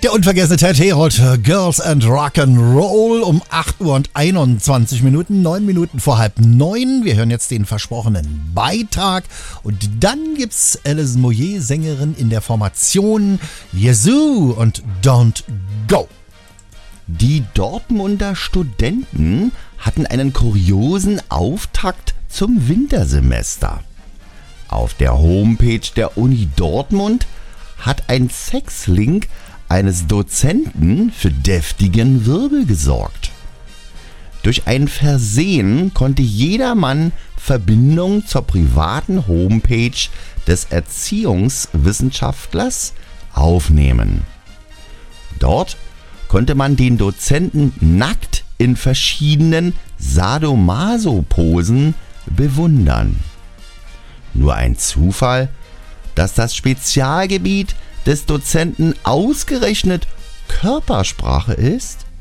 Der unvergessene Ted Herold, Girls and Rock'n'Roll um 8 Uhr und 21 Minuten, 9 Minuten vor 8:30. Wir hören jetzt den versprochenen Beitrag und dann gibt's Alison Moyet, Sängerin in der Formation Yazoo und Don't Go. Die Dortmunder Studenten hatten einen kuriosen Auftakt zum Wintersemester. Auf der Homepage der Uni Dortmund hat ein Sexlink eines Dozenten für deftigen Wirbel gesorgt. Durch ein Versehen konnte jedermann Verbindung zur privaten Homepage des Erziehungswissenschaftlers aufnehmen. Dort konnte man den Dozenten nackt in verschiedenen Sadomaso-Posen bewundern. Nur ein Zufall, dass das Spezialgebiet des Dozenten ausgerechnet Körpersprache ist?